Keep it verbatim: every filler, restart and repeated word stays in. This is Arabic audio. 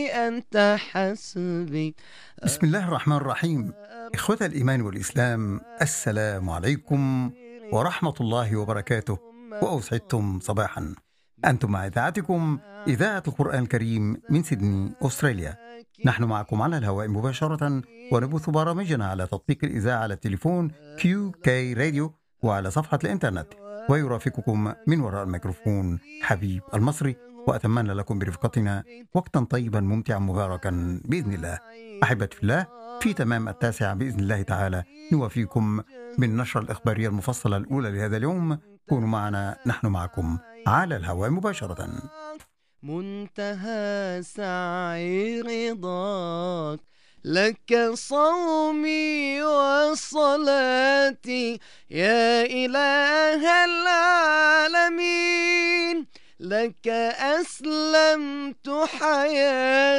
أنت حسبي. بسم الله الرحمن الرحيم. إخوة الإيمان والإسلام، السلام عليكم ورحمة الله وبركاته، وأسعدتم صباحا. أنتم مع إذاعتكم إذاعة القرآن الكريم من سيدني، أستراليا. نحن معكم على الهواء مباشرة، ونبث برامجنا على تطبيق الإذاعة على التليفون كيو كي راديو وعلى صفحة الإنترنت. ويرافقكم من وراء الميكروفون حبيب المصري، وأتمنى لكم برفقتنا وقتا طيبا ممتعا مباركا بإذن الله. أحبتي في الله، في تمام التاسعة بإذن الله تعالى نوافيكم بالنشرة الإخبارية المفصلة الأولى لهذا اليوم. كونوا معنا، نحن معكم على الهواء مباشرة. منتهى سعي رضاك، لك صومي وصلاتي يا إله العالمين، لك أسلمت حياتي.